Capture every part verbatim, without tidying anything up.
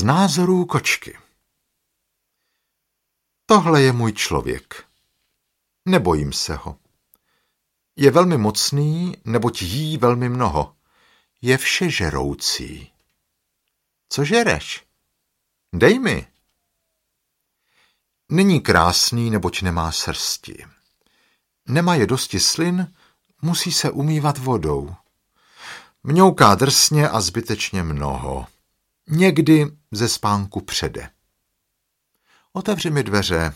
názorů kočky. Tohle je můj člověk. Nebojím se ho. Je velmi mocný, neboť jí velmi mnoho. Je všežeroucí. Co žereš? Dej mi. Není krásný, neboť nemá srsti. Nemá je dosti slin, musí se umývat vodou. Mňouká drsně a zbytečně mnoho. Někdy ze spánku přede. Otevři mi dveře.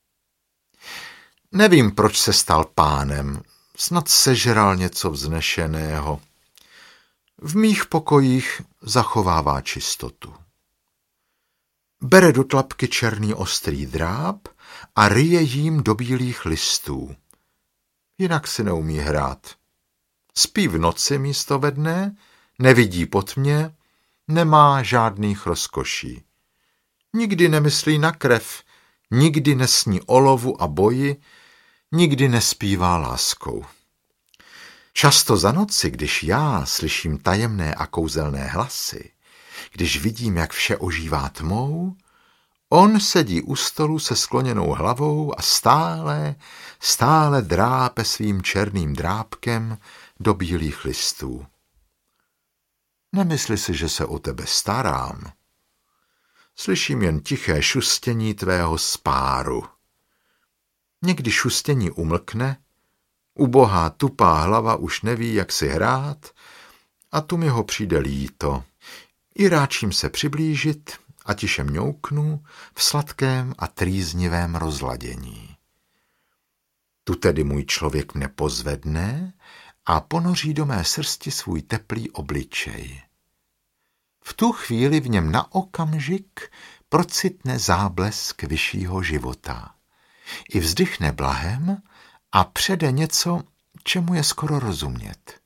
Nevím, proč se stal pánem. Snad sežral něco vznešeného. V mých pokojích zachovává čistotu. Bere do tlapky černý ostrý dráp a ryje jím do bílých listů. Jinak si neumí hrát. Spí v noci místo ve dne, nevidí po tmě, nemá žádných rozkoší. Nikdy nemyslí na krev, nikdy nesní o lovu a boji, nikdy nespívá láskou. Často za noci, když já slyším tajemné a kouzelné hlasy, když vidím, jak vše ožívá tmou, on sedí u stolu se skloněnou hlavou a stále, stále drápe svým černým drápkem do bílých listů. Nemysli si, že se o tebe starám. Slyším jen tiché šustění tvého spáru. Někdy šustění umlkne, ubohá tupá hlava už neví, jak si hrát, a tu mi ho přijde líto. I ráčím se přiblížit a tiše mňouknu v sladkém a trýznivém rozladění. Tu tedy můj člověk mne pozvedne a ponoří do mé srsti svůj teplý obličej. V tu chvíli v něm na okamžik procitne záblesk vyššího života. I vzdychne blahem a přede něco, čemu je skoro rozumět.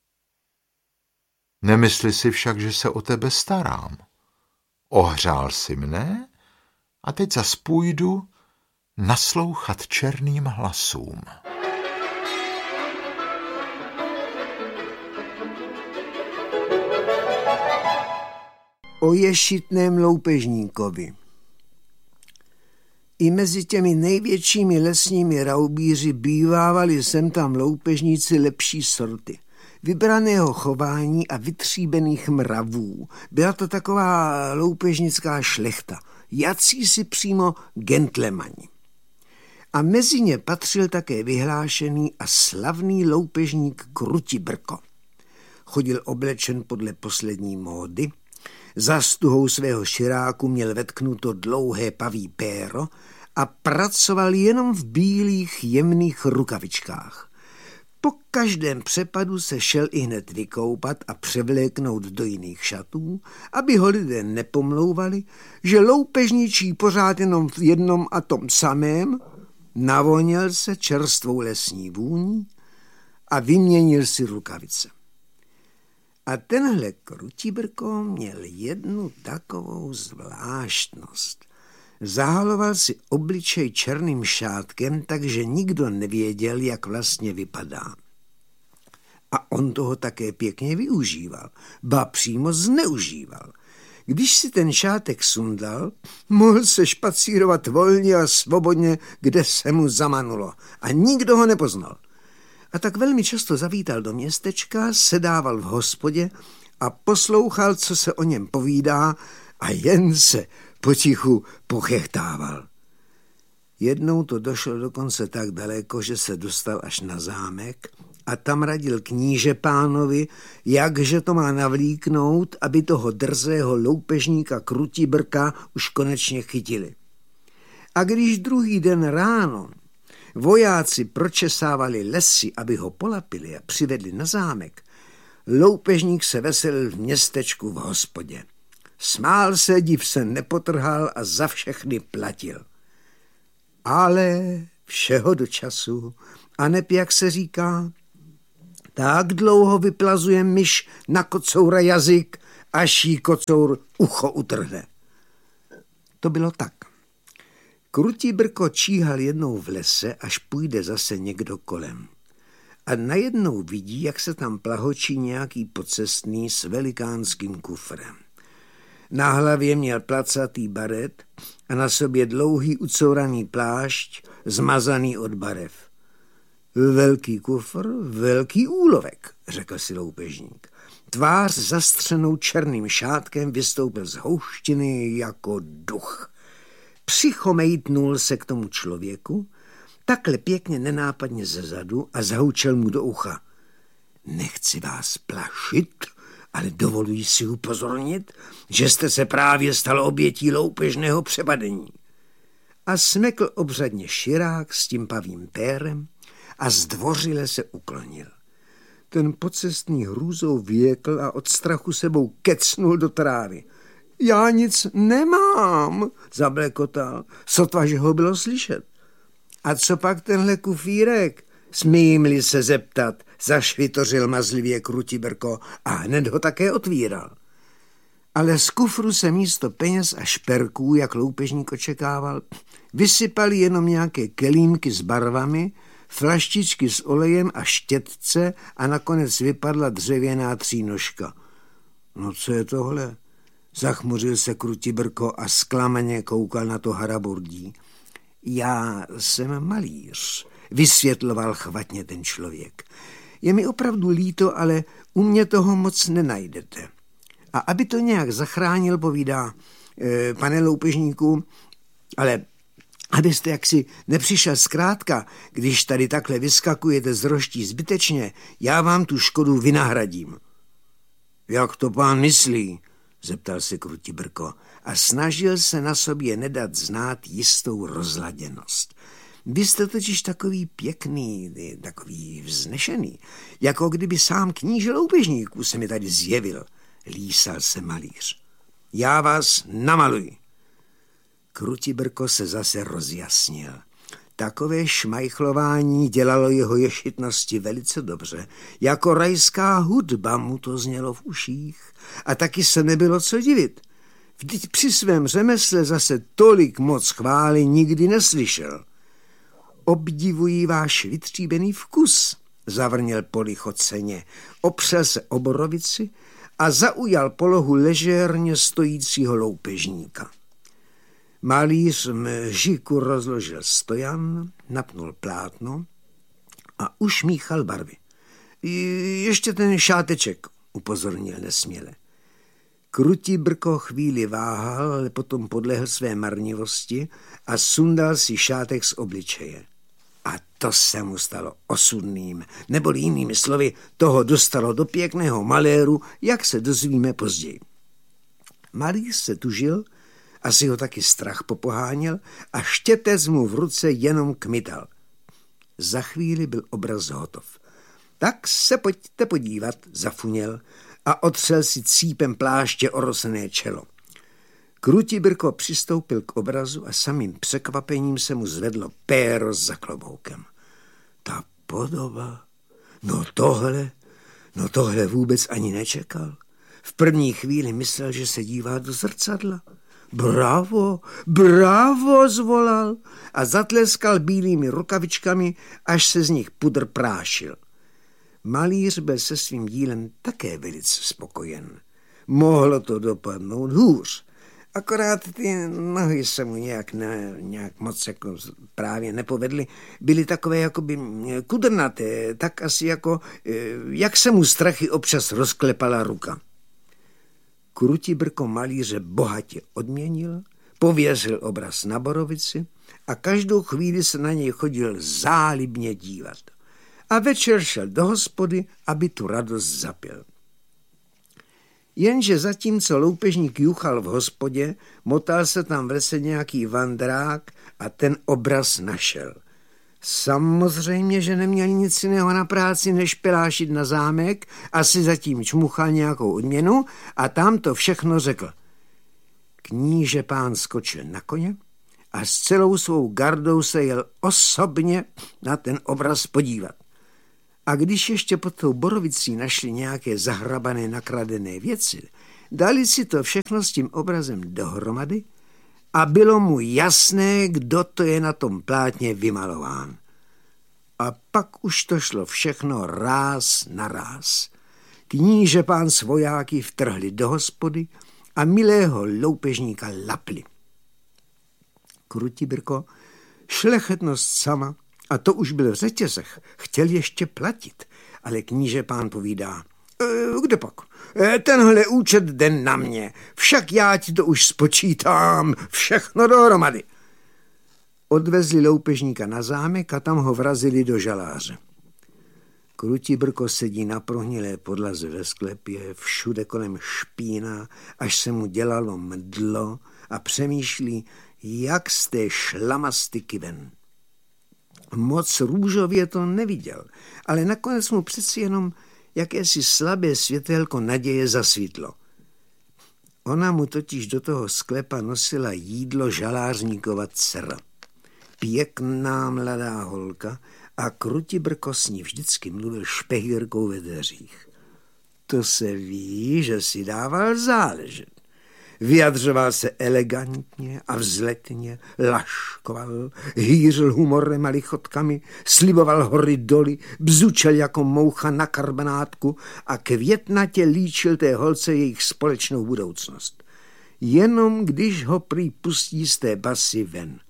Nemysli si však, že se o tebe starám. Ohřál si mne a teď zas půjdu naslouchat černým hlasům. O ješitném loupežníkovi. I mezi těmi největšími lesními raubíři bývávali sem tam loupežníci lepší sorty, vybraného chování a vytříbených mravů. Byla to taková loupežnická šlechta, jací si přímo gentlemani. A mezi ně patřil také vyhlášený a slavný loupežník Krutibrko. Chodil oblečen podle poslední módy, za stuhou svého širáku měl vetknuto dlouhé paví péro a pracoval jenom v bílých jemných rukavičkách. Po každém přepadu se šel i hned vykoupat a převléknout do jiných šatů, aby ho lidé nepomlouvali, že loupežničí pořád jenom v jednom a tom samém, navoněl se čerstvou lesní vůní a vyměnil si rukavice. A tenhle Krutibrko měl jednu takovou zvláštnost. Zahaloval si obličej černým šátkem, takže nikdo nevěděl, jak vlastně vypadá. A on toho také pěkně využíval, ba přímo zneužíval. Když si ten šátek sundal, mohl se špacírovat volně a svobodně, kde se mu zamanulo. A nikdo ho nepoznal. A tak velmi často zavítal do městečka, sedával v hospodě a poslouchal, co se o něm povídá, a jen se potichu pochechtával. Jednou to došlo dokonce tak daleko, že se dostal až na zámek a tam radil kníže pánovi, jakže to má navlíknout, aby toho drzého loupežníka Krutibrka už konečně chytili. A když druhý den ráno vojáci pročesávali lesy, aby ho polapili a přivedli na zámek, loupežník se veselil v městečku v hospodě. Smál se, div se nepotrhal a za všechny platil. Ale všeho do času, a neb, jak se říká, tak dlouho vyplazuje myš na kocoura jazyk, až jí kocour ucho utrhne. To bylo tak. Krutibrko číhal jednou v lese, až půjde zase někdo kolem. A najednou vidí, jak se tam plahočí nějaký pocestný s velikánským kufrem. Na hlavě měl placatý baret a na sobě dlouhý ucouraný plášť, zmazaný od barev. Velký kufr, velký úlovek, řekl si loupežník. Tvář zastřenou černým šátkem vystoupil z houštiny jako duch. Přichomejtnul se k tomu člověku, takhle pěkně nenápadně zezadu a zahoučel mu do ucha. Nechci vás plašit, ale dovoluji si upozornit, že jste se právě stal obětí loupežného přepadení. A smekl obřadně širák s tím pavým pérem a zdvořile se uklonil. Ten pocestný hrůzou věkl a od strachu sebou kecnul do trávy. Já nic nemám, zablekotal, sotva, že ho bylo slyšet. A co pak tenhle kufírek? Smím-li se zeptat, zašvitořil mazlivě Krutibrko a hned ho také otvíral. Ale z kufru se místo peněz a šperků, jak loupežník očekával, vysypali jenom nějaké kelímky s barvami, flaštičky s olejem a štětce a nakonec vypadla dřevěná třínožka. No co je tohle? Zachmuřil se Krutibrko a zklamaně koukal na to haraburdí. Já jsem malíř, vysvětloval chvatně ten člověk. Je mi opravdu líto, ale u mě toho moc nenajdete. A aby to nějak zachránil, povídá, e, pane loupežníku, ale abyste jaksi nepřišel zkrátka, když tady takhle vyskakujete z roští zbytečně, já vám tu škodu vynahradím. Jak to pán myslí? Zeptal se Krutibrko a snažil se na sobě nedat znát jistou rozladěnost. Vy jste totiž takový pěkný, takový vznešený, jako kdyby sám kníže loupežníků se mi tady zjevil, lísal se malíř. Já vás namaluji. Krutibrko se zase rozjasnil. Takové šmajchlování dělalo jeho ješitnosti velice dobře. Jako rajská hudba mu to znělo v uších a taky se nebylo co divit. Vždyť při svém řemesle zase tolik moc chvály nikdy neslyšel. Obdivuji váš vytříbený vkus, zavrněl polichoceně, opřel se o borovici a zaujal polohu ležérně stojícího loupežníka. Malíř mžiku rozložil stojan, napnul plátno a ušmíchal barvy. Ještě ten šáteček, upozornil nesměle. Krutibrko chvíli váhal, ale potom podlehl své marnivosti a sundal si šátek z obličeje. A to se mu stalo osudným, neboli jinými slovy, toho dostalo do pěkného maléru, jak se dozvíme později. Malíř se tužil, asi ho taky strach popoháněl a štětec mu v ruce jenom kmital. Za chvíli byl obraz hotov. Tak se pojďte podívat, zafuněl a otřel si cípem pláště orosené čelo. Krutibrko přistoupil k obrazu a samým překvapením se mu zvedlo péro za kloboukem. Ta podoba, no tohle, no tohle vůbec ani nečekal. V první chvíli myslel, že se dívá do zrcadla. Bravo, bravo, zvolal a zatleskal bílými rukavičkami, až se z nich pudr prášil. Malíř byl se svým dílem také velice spokojen. Mohlo to dopadnout hůř. Akorát ty nohy se mu nějak, ne, nějak moc jako právě nepovedly. Byly takové jakoby kudrnaté, tak asi jako, jak se mu strachy občas rozklepala ruka. Krutibrko malíře bohatě odměnil, pověřil obraz na borovici a každou chvíli se na něj chodil zálibně dívat. A večer šel do hospody, aby tu radost zapil. Jenže zatímco loupežník juchal v hospodě, motal se tam v lese nějaký vandrák a ten obraz našel. Samozřejmě, že neměl nic jiného na práci, než pelášit na zámek, asi zatím čmuchal nějakou odměnu a tam to všechno řekl. Kníže pán skočil na koně a s celou svou gardou se jel osobně na ten obraz podívat. A když ještě pod tou borovicí našli nějaké zahrabané nakradené věci, dali si to všechno s tím obrazem dohromady a bylo mu jasné, kdo to je na tom plátně vymalován. A pak už to šlo všechno ráz na ráz. Kníže pán s vojáky vtrhli do hospody a milého loupežníka Lapli. Krutibrko, šlechetnost sama, a to už byl v řetězech, chtěl ještě platit, ale kníže pán povídá, e, kde pak? E, tenhle účet jde na mě, však já ti to už spočítám, všechno dohromady. Odvezli loupežníka na zámek a tam ho vrazili do žaláře. Krutibrko sedí na prohnilé podlaze ve sklepě, všude kolem špína, až se mu dělalo mdlo a přemýšlí, jak z té šlamastyky ven. Moc růžově to neviděl, ale nakonec mu přeci jenom jakési slabé světélko naděje zasvítlo. Ona mu totiž do toho sklepa nosila jídlo žalářníkova dcera. Pěkná mladá holka a Krutibrko s ní vždycky mluvil špehírkou ve dveřích. To se ví, že si dával záležet. Vyjadřoval se elegantně a vzletně, laškoval, hýřil humorem a lichotkami, sliboval hory doly, bzučel jako moucha na karbenátku a květnatě líčil té holce jejich společnou budoucnost. Jenom když ho prý pustí z té basy ven.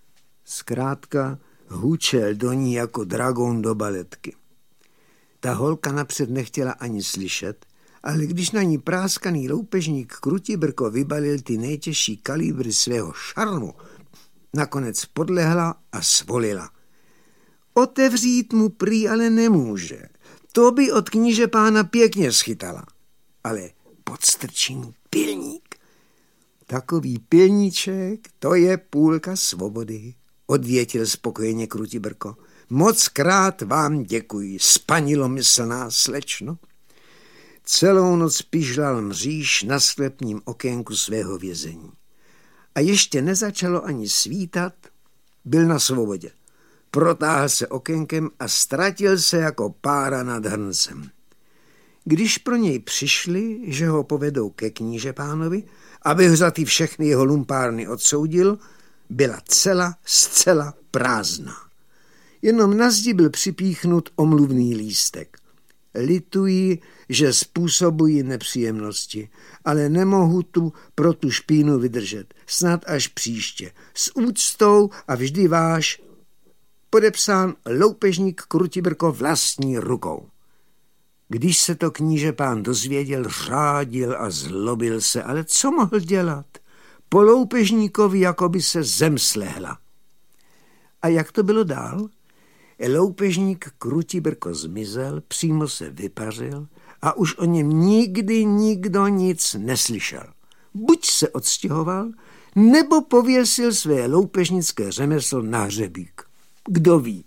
Zkrátka hučel do ní jako dragon do baletky. Ta holka napřed nechtěla ani slyšet, ale když na ní práskaný loupežník Krutibrko vybalil ty nejtěžší kalibry svého šarmu, nakonec podlehla a svolila. Otevřít mu prý ale nemůže, to by od kníže pána pěkně schytala, ale podstrčí mu pilník. Takový pilníček, to je půlka svobody, odvětil spokojeně Krutibrko. Moc krát vám děkuji, spanilomyslná slečno. Celou noc pižlal mříž na sklepním okénku svého vězení. A ještě nezačalo ani svítat, byl na svobodě. Protáhl se okénkem a ztratil se jako pára nad hrncem. Když pro něj přišli, že ho povedou ke kníže pánovi, aby za ty všechny jeho lumpárny odsoudil, byla cela zcela prázdná. Jenom na zdi byl připíchnut omluvný lístek. Lituji, že způsobují nepříjemnosti, ale nemohu tu pro tu špínu vydržet. Snad až příště. S úctou a vždy váš, podepsán loupežník Krutibrko vlastní rukou. Když se to kníže pán dozvěděl, řádil a zlobil se, ale co mohl dělat? Po loupežníkovi jako by se zem slehla. A jak to bylo dál? Loupežník Krutibrko zmizel, přímo se vypařil a už o něm nikdy nikdo nic neslyšel. Buď se odstěhoval, nebo pověsil své loupežnické řemeslo na hřebík. Kdo ví?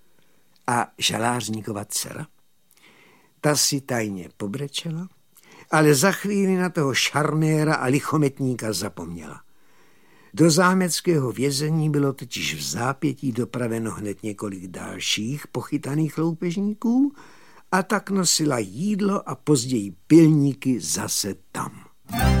A žalářníkova dcera? Ta si tajně pobrečela, ale za chvíli na toho šarméra a lichometníka zapomněla. Do zámeckého vězení bylo totiž v zápětí dopraveno hned několik dalších pochytaných loupežníků a tak nosila jídlo a později pilníky zase tam.